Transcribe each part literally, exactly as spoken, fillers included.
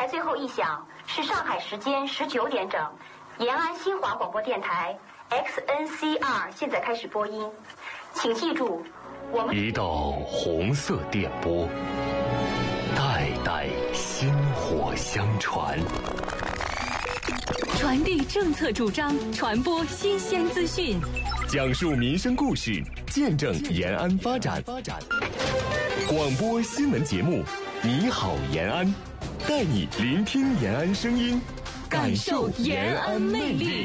台最后一响是上海时间十九点整，延安新华广播电台 X N C R 现在开始播音，请记住，我们一道红色电波，代代薪火相传， 传递政策主张，传播新鲜资讯， 讲述民生故事，见证延安发展。广播新闻节目，你好延安，带你聆听延安声音，感受延安魅力。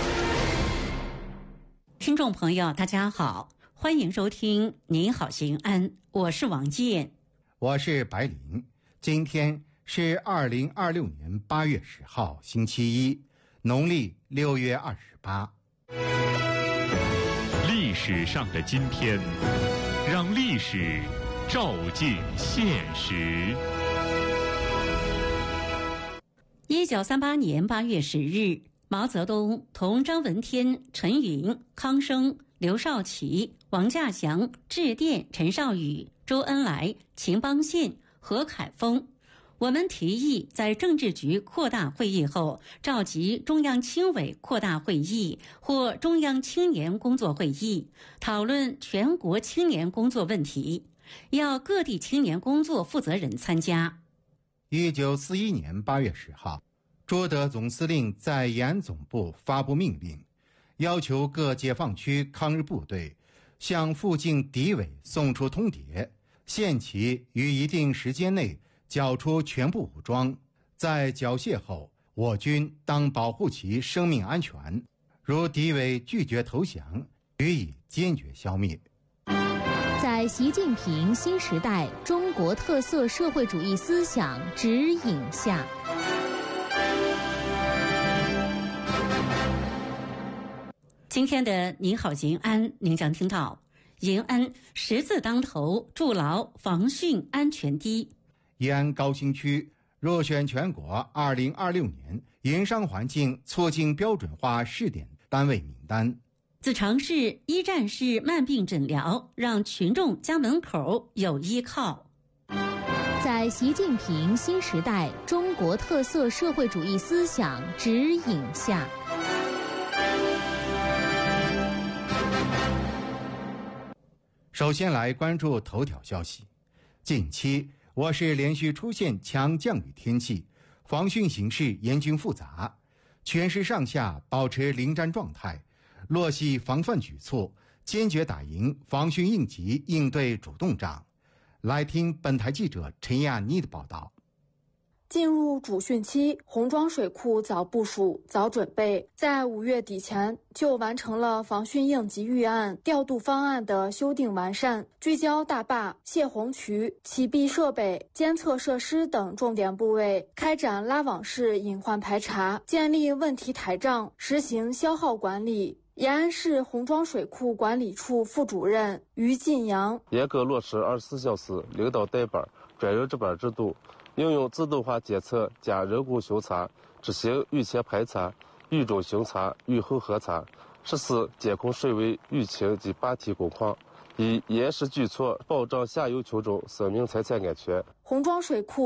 听众朋友，大家好，欢迎收听《您好延安》，我是王健， 我是白灵。今天是二零二六年八月十号，星期一，农历六月二十八。 历史上的今天，让历史照进现实。 一九三八年八月十日，毛泽东同张闻天、陈云、康生、刘少奇、王稼祥、致电陈少宇、周恩来、秦邦宪、何凯峰。我们提议在政治局扩大会议后，召集中央青委扩大会议或中央青年工作会议，讨论全国青年工作问题，要各地青年工作负责人参加。 一九四一年八月十号，朱德总司令在延安总部发布命令，要求各解放区抗日部队向附近敌伪送出通牒，限其于一定时间内缴出全部武装，在缴械后，我军当保护其生命安全，如敌伪拒绝投降，予以坚决消灭。 在习近平新时代中国特色社会主义思想指引下， 今天的您好延安，您将听到延安十字当头，筑牢防汛安全堤。 延安高新区入选全国二零二六年营商环境促进标准化试点单位名单。 自尝试一站式慢病诊疗，让群众家门口有依靠。 在习近平新时代中国特色社会主义思想指引下， 首先来关注头条消息。近期我市连续出现强降雨天气，防汛形势严峻复杂，全市上下保持临战状态，落细防范举措，坚决打赢防汛应急应对主动仗。来听本台记者陈亚妮的报道。 进入主汛期，红庄水库早部署、早准备，在五月底前就完成了防汛应急预案调度方案的修订完善，聚焦大坝、泄洪渠、启闭设备、监测设施等重点部位，开展拉网式隐患排查，建立问题台账，实行消耗管理。延安市红庄水库管理处副主任于进阳： 严格落实二十四小时领导带班、专人值班制度，应用自动化监测加人工巡查，执行预前排查、预中巡查、预后核查，实施监控水位、淤情及坝体工况，以严实举措保障下游群众生命财产安全。 红庄水库